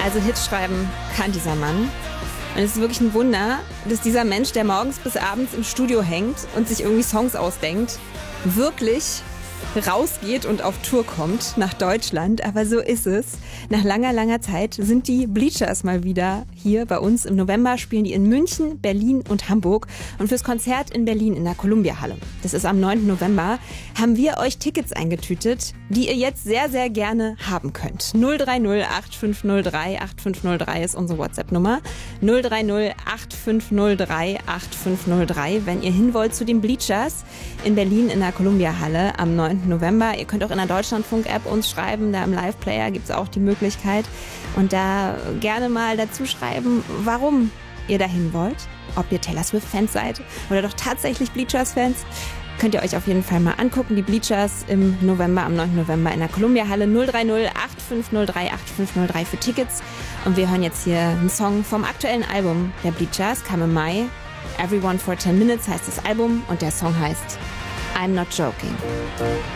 Also Hits schreiben kann dieser Mann. Und es ist wirklich ein Wunder, dass dieser Mensch, der morgens bis abends im Studio hängt und sich irgendwie Songs ausdenkt, wirklich rausgeht und auf Tour kommt nach Deutschland. Aber so ist es. Nach langer, langer Zeit sind die Bleachers mal wieder hier bei uns. Im November spielen die in München, Berlin und Hamburg. Und fürs Konzert in Berlin in der Columbia-Halle, das ist am 9. November, haben wir euch Tickets eingetütet, die ihr jetzt sehr, sehr gerne haben könnt. 030 8503 8503 ist unsere WhatsApp-Nummer. 030 8503 8503, wenn ihr hin wollt zu den Bleachers in Berlin in der Columbia-Halle am 9. November. Ihr könnt auch in der Deutschlandfunk-App uns schreiben, da im Live-Player gibt es auch die Möglichkeit. Und da gerne mal dazu schreiben, warum ihr dahin wollt. Ob ihr Taylor Swift-Fans seid oder doch tatsächlich Bleachers-Fans. Könnt ihr euch auf jeden Fall mal angucken. Die Bleachers im November, am 9. November in der Columbia-Halle. 030 8503 8503 für Tickets. Und wir hören jetzt hier einen Song vom aktuellen Album der Bleachers, kam im Mai. Everyone for 10 Minutes heißt das Album und der Song heißt I'm Not Joking.